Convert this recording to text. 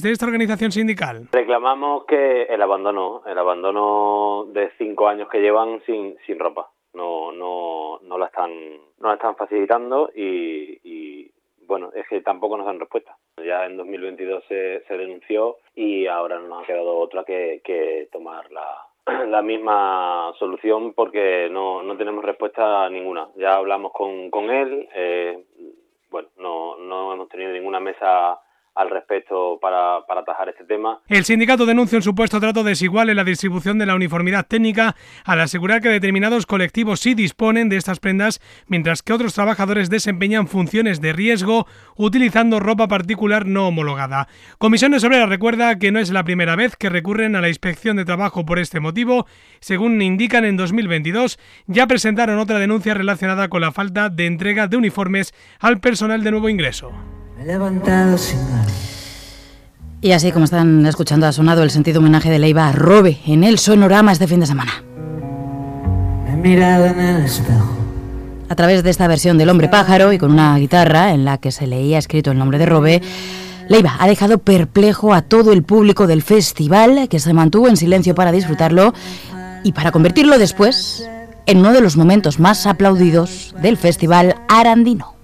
de esta organización sindical. Reclamamos que el abandono de 5 años que llevan sin ropa. No la están facilitando y bueno, es que tampoco nos dan respuesta. Ya en 2022 se denunció y ahora no nos ha quedado otra que tomar la misma solución porque no tenemos respuesta ninguna. Ya hablamos con él, no hemos tenido ninguna mesa al respecto para atajar este tema. El sindicato denuncia un supuesto trato desigual en la distribución de la uniformidad técnica al asegurar que determinados colectivos sí disponen de estas prendas, mientras que otros trabajadores desempeñan funciones de riesgo utilizando ropa particular no homologada. Comisiones Obreras recuerda que no es la primera vez que recurren a la Inspección de Trabajo por este motivo. Según indican, en 2022 ya presentaron otra denuncia relacionada con la falta de entrega de uniformes al personal de nuevo ingreso. Y así como están escuchando, ha sonado el sentido homenaje de Leiva a Robe en el Sonorama este fin de semana. Me he mirado en el espejo. A través de esta versión del Hombre Pájaro y con una guitarra en la que se leía escrito el nombre de Robe, Leiva ha dejado perplejo a todo el público del festival, que se mantuvo en silencio para disfrutarlo y para convertirlo después en uno de los momentos más aplaudidos del Festival Arandino.